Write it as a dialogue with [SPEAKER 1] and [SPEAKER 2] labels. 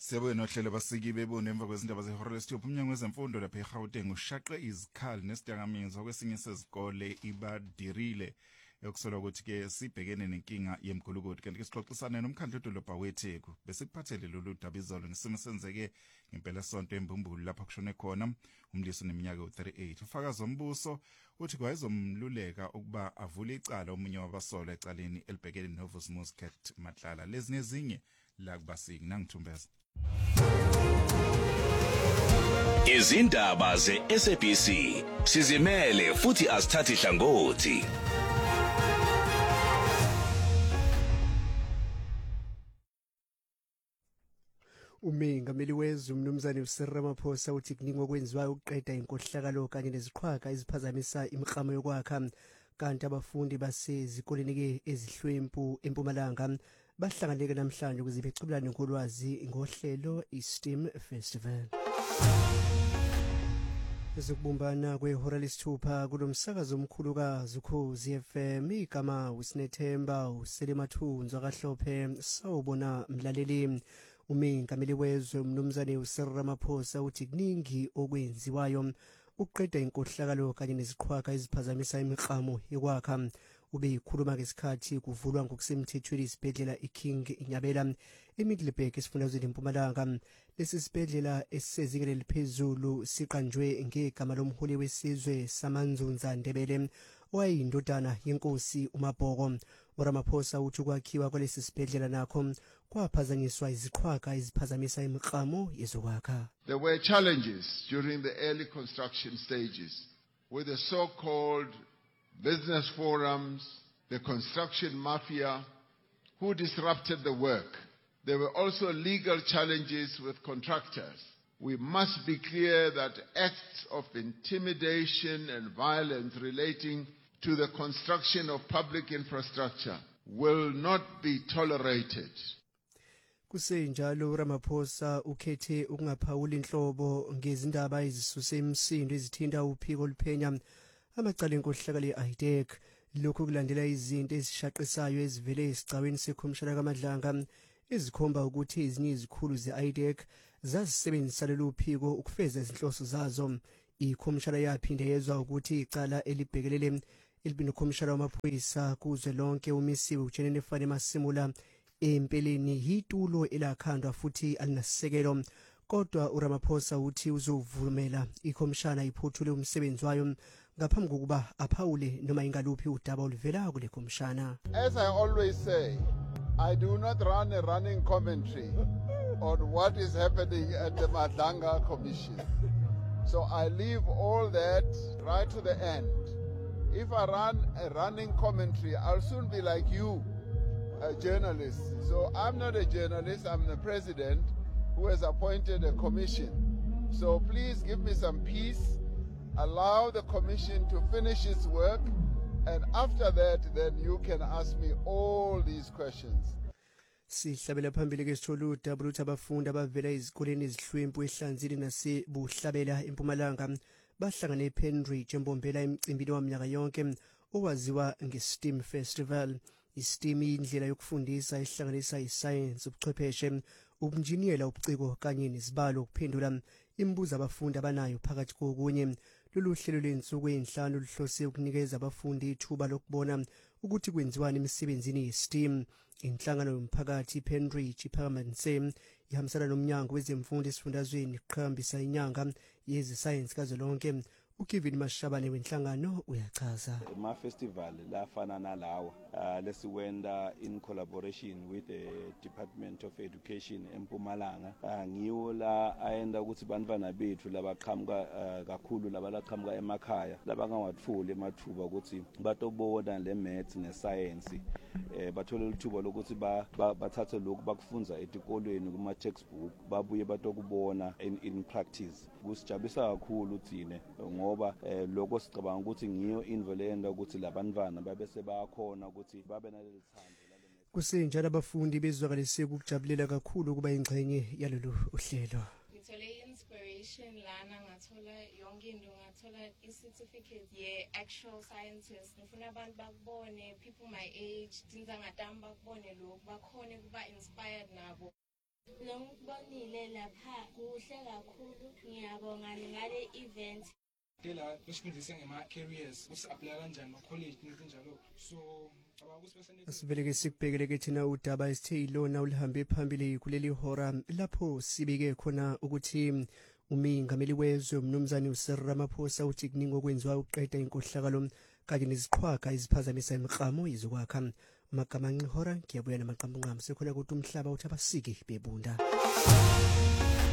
[SPEAKER 1] Siyabona nohlelo basiki bebone emva kwezindaba zehora lesithupha umnyango wezemfundo lapha eGauteng ushaqe izikhali nesidakamizwa kwesinye sezikole ibadirile yokusolwa ukuthi ke sibhekene nenkinga yemgulukudu kanti ke sixoxisana nomkhandlu wedolobha weTheku bese kuphathele lolu daba izolo ngesimo senzeke ngempela sonto embumbulu lapha kushone khona umlisi oneminyaka u38 ufakazi ombuso uthi kwayezomluleka ukuba avule icala omunye wabasolwa ecaleni elibhekene noVus Muscat Matlala lezi nezinye la kubasiki nangithumbeza
[SPEAKER 2] Izindaba ze-SABC sizimele futhi asithathi hlangothi.
[SPEAKER 3] Umengameli wezwe umnumzane uCyril Ramaphosa uthi kuningi okwenziwayo ukuqeda inkohlakalo kanye neziqhwaga eziphazamisa imiklamo yokwakha kanti abafundi basezikoleni ke ezihlwempu eMpumalanga bahlanganeke namhlanje ukuze becubulane ngolwazi ngohlelo iSTEAM Festival. Ezokubumbana kwehora lesithupha kulomsakazo omkhulukazi uKhozi FM igama uSinethemba uSelemathunzwa kaHlophe sawubona mlaleli. Umengameli wezwe umnumzane uCyril Ramaphosa uthi kuningi okwenziwayo ukuqeda inkohlakalo kanye neziqhwaga eziphazamisa imiklamo yokwakha. Ube ikhuluma ngesikhathi kuvulwa ngokusemthethweni isibhedlela iKing Nyabela eMiddelburg esifundazweni eMpumalanga. Lesi sibhedlela esisezingeni eliphezulu siqanjwe ngegama lomholi wesizwe SaManzunza Ndebele owayindodana yenkosi uMabhoko. uRamaphosa uthi ukwakhiwa kwalesi sibhedlela nakho kwaphazanyiswa iziqhwaga eziphazamisa imiklamo yezokwakha.
[SPEAKER 4] There were challenges during the early construction stages with the so-called business forums, the construction mafia, who disrupted the work. There were also legal challenges with contractors. We must be clear that acts of intimidation and violence relating to the construction of public infrastructure will not be tolerated.
[SPEAKER 3] Kusenjalo uRamaphosa ukhethe ukungaphawula inhlobo ngezindaba ezisuse imisindo ezithinta uphiko oluphenya amacala enkohlakalo eIDEC. Lokhu kulandela izinto ezishaqisayo ezivele esigcaweni sekhomishana kaMadlanga ezikhomba ukuthi ezinye izikhulu zeIDEC zazisebenzisa lolu phiko ukufeza izinhloso zazo. Ikhomishana yaphinde yezwa ukuthi icala elibhekelele elibinokhomishana wamaphoyisa kuzwe lonke umisiwe uJenene Fane Masimula empeleni yitulo elakhandwa futhi alinasekelo. Kodwa uRamaphosa uthi uzovumela ikhomishana iphothule umsebenzi wayo ngaphambi kokuba aphawule noma ingaluphi udaba oluvela kule khomishana.
[SPEAKER 4] As I always say, I do not run a running commentary on what is happening at the Madlanga Commission. So I leave all that right to the end. If I run a running commentary, I'll soon be like you, a journalist. So I'm not a journalist, I'm the president who has appointed a commission. So please give me some peace, allow the commission to finish its work, and after that, then you can ask me all these questions.
[SPEAKER 3] Sihlabela phambili ke sithole udaba ukuthi abafundi abavela ezikoleni ezihlwempu eHlanzile naseBuhlabela eMpumalanga bahlangana ePenridge embombela emcimbini waminyaka yonke owaziwa ngeSTEAM Festival. iSTEAM indlela yokufundisa ehlanganisa iscience, ubuchwepheshe, ubunjiniyela, ubuciko kanye nezibalo ukuphendula imibuzo abafundi abanayo phakathi kokunye. Lolu hlelo lwensuku ezinhlanu luhlose ukunikeza abafundi ithuba lokubona ukuthi kwenziwani emisebenzini yeSTEAM. Inhlangano yomphakathi iPenridge iphakamise ihambisana nomnyango wezemfundo esifundazweni kuqhakambisa inyanga yezesayensi kazwelonke. uKevin Mashabane wenhlangano uyachaza.
[SPEAKER 5] Ma festival lafana nalawa lesiwenda in collaboration with the Department of Education eMpumalanga. Ngiwo la ayenda ukuthi bantwana bethu labaqhamuka kakhulu labalaqhamuka emakhaya labangawathuli emathuba ukuthi batobona le maths ne science bathole ithuba lokuthi bathathe lokhu bakufunza etikolweni kuma textbook babuye batokubona in practice. Kusijabulisa kakhulu thine ngoba lokho sicabanga ukuthi ngiyo involenda ukuthi labantwana babe sebakhona ukuthi babe naleli thando lale.
[SPEAKER 3] Kusenjalo abafundi bezwakalise ukujabulela kakhulu kuba ingxenye yalolu uhlelo.
[SPEAKER 6] Ngithole inspiration lana ngathola yonke into ngathola certificate actual scientists ngifuna abantu bakubone people my age dinza ngatamba bakubone lokho bakhone kuba inspired nabo. ngijabule ngikubonile lapha kuhle kakhulu ngiyabonga ngale event
[SPEAKER 7] Dela besifundise ngema careers usi-apply kanjani ma college njalo so
[SPEAKER 3] Asibeleke sikubhekele ke thina udaba esithe ilona ulihambe phambili kuleli hora lapho sibike khona ukuthi umingameli wezwe umnumzane uSiril Ramaphosa uthi kuningi okwenziwa uqeda inkohlakalo kanye neziqhwaga eziphazamisa imiklamo izokwakha amagama ngihora ngiyabuya namaqambu ngami sekhona ukuthi umhlaba uthi abasiki bebunda